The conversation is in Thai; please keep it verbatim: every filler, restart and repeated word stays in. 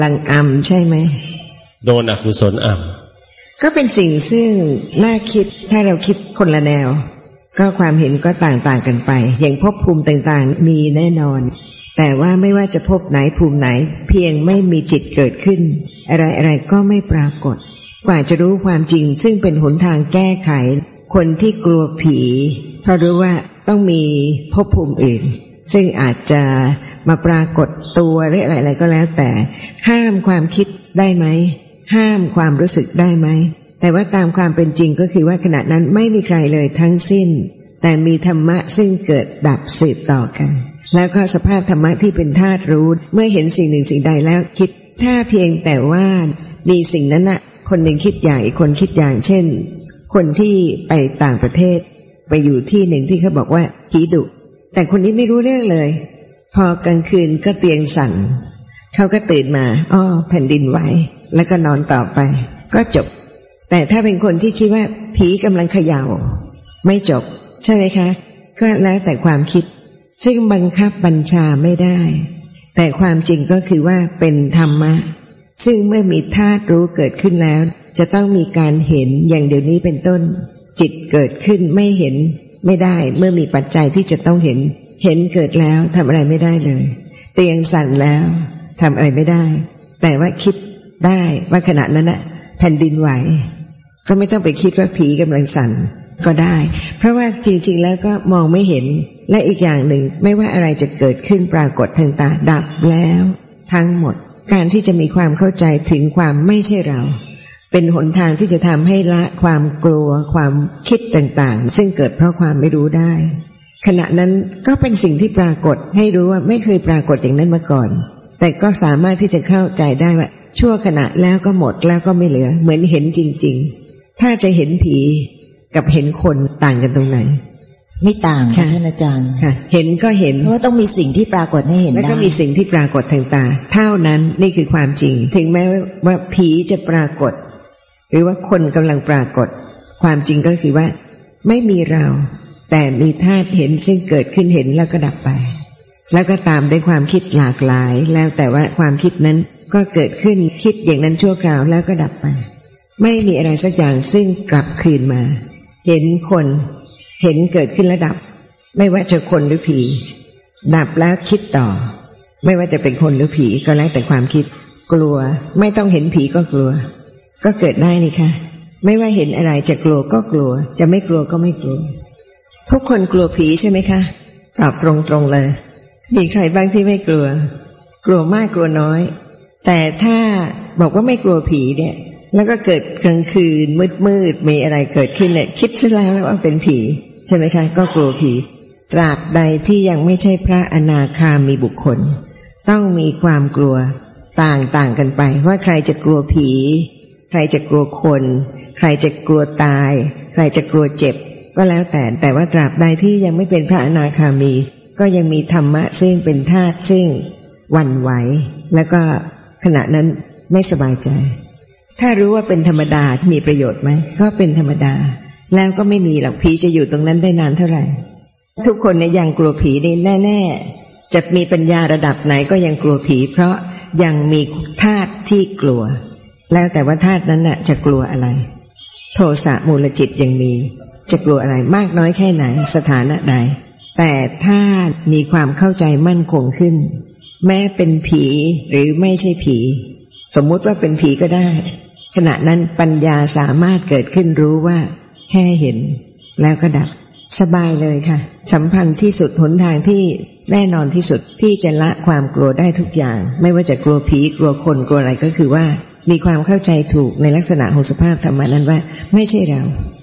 ลังอำใช่ไหมโดนอกุศลอำก็เป็นสิ่งซึ่งน่าคิดถ้าเราคิดคนละแนวก็ความเห็นก็ต่างๆกันไปอย่างภพภูมิต่างๆมีแน่นอนแต่ว่าไม่ว่าจะภพไหนภูมิไหนเพียงไม่มีจิตเกิดขึ้นอะไรๆก็ไม่ปรากฏกว่าจะรู้ความจริงซึ่งเป็นหนทางแก้ไขคนที่กลัวผีเพราะรู้ว่าต้องมีภพภูมิอื่นซึ่งอาจจะมาปรากฏตัวหรืออะไรๆก็แล้วแต่ห้ามความคิดได้ไหมห้ามความรู้สึกได้ไหมแต่ว่าตามความเป็นจริงก็คือว่าขณะนั้นไม่มีใครเลยทั้งสิ้นแต่มีธรรมะซึ่งเกิดดับสืบต่อกันแล้วก็สภาพธรรมะที่เป็นธาตุรู้เมื่อเห็นสิ่งหนึ่งสิ่งใดแล้วคิดถ้าเพียงแต่ว่ามีสิ่งนั้นน่ะคนหนึ่งคิดอย่างอีกคนคิดอย่างเช่นคนที่ไปต่างประเทศไปอยู่ที่หนึ่งที่เขาบอกว่าผีดุแต่คนนี้ไม่รู้เรื่องเลยพอกลางคืนก็เตียงสั่นเขาก็ตื่นมาอ้อแผ่นดินไหวแล้วก็นอนต่อไปก็จบแต่ถ้าเป็นคนที่คิดว่าผีกำลังเขย่าไม่จบใช่ไหมคะก็แล้วแต่ความคิดซึ่งบังคับบัญชาไม่ได้แต่ความจริงก็คือว่าเป็นธรรมะซึ่งเมื่อมีธาตุรู้เกิดขึ้นแล้วจะต้องมีการเห็นอย่างเดี๋ยวนี้เป็นต้นจิตเกิดขึ้นไม่เห็นไม่ได้เมื่อมีปัจจัยที่จะต้องเห็นเห็นเกิดแล้วทำอะไรไม่ได้เลยเตียงสั่นแล้วทำอะไรไม่ได้แต่ว่าคิดได้ว่าขณะนั้นน่ะแผ่นดินไหวก็ไม่ต้องไปคิดว่าผีกำลังสั่นก็ได้เพราะว่าจริงๆแล้วก็มองไม่เห็นและอีกอย่างหนึ่งไม่ว่าอะไรจะเกิดขึ้นปรากฏทางตาดับแล้วทั้งหมดการที่จะมีความเข้าใจถึงความไม่ใช่เราเป็นหนทางที่จะทำให้ละความกลัวความคิดต่างๆซึ่งเกิดเพราะความไม่รู้ได้ขณะนั้นก็เป็นสิ่งที่ปรากฏให้รู้ว่าไม่เคยปรากฏอย่างนั้นมาก่อนแต่ก็สามารถที่จะเข้าใจได้ว่าชั่วขณะแล้วก็หมดแล้วก็ไม่เหลือเหมือนเห็นจริงๆถ้าจะเห็นผีกับเห็นคนต่างกันตรงไหนไม่ต่างค่ะท่านอาจารย์ค่ะเห็นก็เห็นเพราะว่าต้องมีสิ่งที่ปรากฏให้เห็นได้แล้วก็มีสิ่งที่ปรากฏทางตาเท่านั้นนี่คือความจริงถึงแม้ว่าผีจะปรากฏหรือว่าคนกำลังปรากฏความจริงก็คือว่าไม่มีเราแต่มีธาตุเห็นซึ่งเกิดขึ้นเห็นแล้วก็ดับไปแล้วก็ตามด้วยความคิดหลากหลายแล้วแต่ว่าความคิดนั้นก็เกิดขึ้นคิดอย่างนั้นชั่วคราวแล้วก็ดับไปไม่มีอะไรสักอย่างซึ่งกลับคืนมาเห็นคนเห็นเกิดขึ้นแล้วดับไม่ว่าจะคนหรือผีดับแล้วคิดต่อไม่ว่าจะเป็นคนหรือผีก็แล้วแต่ความคิดกลัวไม่ต้องเห็นผีก็กลัวก็เกิดได้นี่ค่ะไม่ว่าเห็นอะไรจะกลัวก็กลัวจะไม่กลัวก็ไม่กลัวทุกคนกลัวผีใช่ไหมคะตอบตรงๆเลยมีใครบ้างที่ไม่กลัวกลัวมากกลัวน้อยแต่ถ้าบอกว่าไม่กลัวผีเนี่ยแล้วก็เกิดกลางคืนมืดๆมีอะไรเกิดขึ้นเนี่ยคิดซะแล้วว่าเป็นผีใช่ไหมคะก็กลัวผีตราบใดที่ยังไม่ใช่พระอนาคามีบุคคลต้องมีความกลัวต่างๆกันไปว่าใครจะกลัวผีใครจะกลัวคนใครจะกลัวตายใครจะกลัวเจ็บก็แล้วแต่แต่ว่าตราบใดที่ยังไม่เป็นพระอนาคามีก็ยังมีธรรมะซึ่งเป็นธาตุซึ่งหวั่นไหวแล้วก็ขณะนั้นไม่สบายใจถ้ารู้ว่าเป็นธรรมดามีประโยชน์ไหมก็เป็นธรรมดาแล้วก็ไม่มีหรอกผีจะอยู่ตรงนั้นได้นานเท่าไหร่ทุกคนเนี่ยยังกลัวผีนี่แน่ๆจะมีปัญญาระดับไหนก็ยังกลัวผีเพราะยังมีธาตุที่กลัวแล้วแต่ว่าธาตุนั้นน่ะจะกลัวอะไรโทสะมูลจิตยังมีจะกลัวอะไรมากน้อยแค่ไหนสถานะใดแต่ถ้ามีความเข้าใจมั่นคงขึ้นแม้เป็นผีหรือไม่ใช่ผีสมมุติว่าเป็นผีก็ได้ขณะนั้นปัญญาสามารถเกิดขึ้นรู้ว่าแค่เห็นแล้วก็ดับสบายเลยค่ะสัมพันธ์ที่สุดหนทางที่แน่นอนที่สุดที่จะละความกลัวได้ทุกอย่างไม่ว่าจะกลัวผีกลัวคนกลัวอะไรก็คือว่ามีความเข้าใจถูกในลักษณะของสภาพธรรมะนั้นว่าไม่ใช่เรา